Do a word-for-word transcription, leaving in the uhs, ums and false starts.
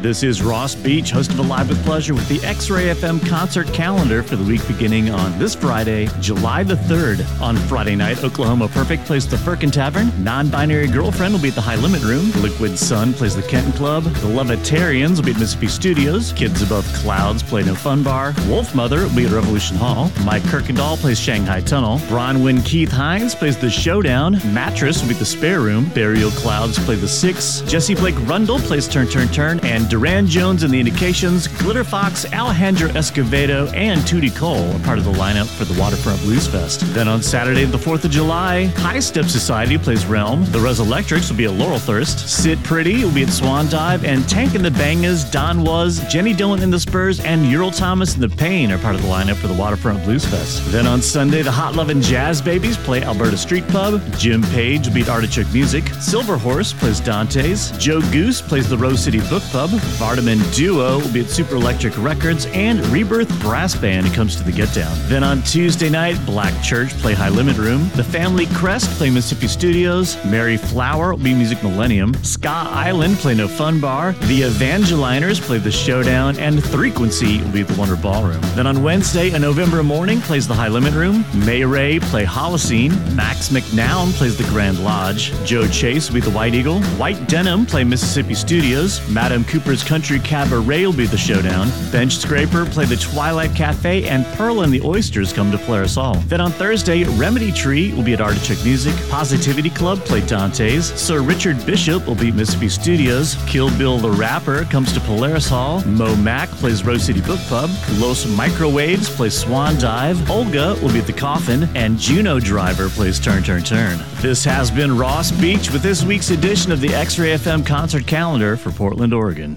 This is Ross Beach, host of Alive with Pleasure with the X-Ray F M concert calendar for the week beginning on this Friday, July the third. On Friday night, Oklahoma Perfect plays the Firkin Tavern. Non-Binary Girlfriend will be at the High Limit Room. Liquid Sun plays the Kenton Club. The Levitarians will be at Mississippi Studios. Kids Above Clouds play No Fun Bar. Wolf Mother will be at Revolution Hall. Mike Kirkendall plays Shanghai Tunnel. Bronwyn Keith Hines plays the Showdown. Mattress will be at the Spare Room. Burial Clouds play the Six. Jesse Blake Rundle plays Turn Turn Turn. And Duran Jones and the Indications, Glitter Fox, Alejandro Escovedo, and Tootie Cole are part of the lineup for the Waterfront Blues Fest. Then on Saturday, the fourth of July, High Step Society plays Realm. The Resurrectrix will be at Laurelthirst. Sit Pretty will be at Swan Dive. And Tank and the Bangas, Don Was, Jenny Dillon and the Spurs, and Ural Thomas and the Pain are part of the lineup for the Waterfront Blues Fest. Then on Sunday, the Hot Lovin' Jazz Babies play Alberta Street Pub. Jim Page will be at Artichoke Music. Silver Horse plays Dante's. Joe Goose plays the Rose City Book Pub. Vardaman Duo will be at Super Electric Records, and Rebirth Brass Band comes to the Get Down. Then on Tuesday night, Black Church play High Limit Room. The Family Crest play Mississippi Studios. Mary Flower will be Music Millennium. Ska Island play No Fun Bar. The Evangeliners play The Showdown, and Frequency will be at the Wonder Ballroom. Then on Wednesday, A November Morning plays the High Limit Room. May Ray play Holocene. Max McNown plays the Grand Lodge. Joe Chase will be the White Eagle. White Denim play Mississippi Studios. Madam Cooper's Country Cabaret will be the Showdown. Bench Scraper play the Twilight Cafe, and Pearl and the Oysters come to Polaris Hall. Then on Thursday, Remedy Tree will be at Artichoke Music. Positivity Club play Dante's. Sir Richard Bishop will be at Mississippi Studios. Kill Bill the Rapper comes to Polaris Hall. Mo Mack plays Rose City Book Pub. Los Microwaves plays Swan Dive. Olga will be at the Coffin, and Juno Driver plays Turn Turn Turn. This has been Ross Beach with this week's edition of the X-Ray F M concert calendar for Portland, Oregon.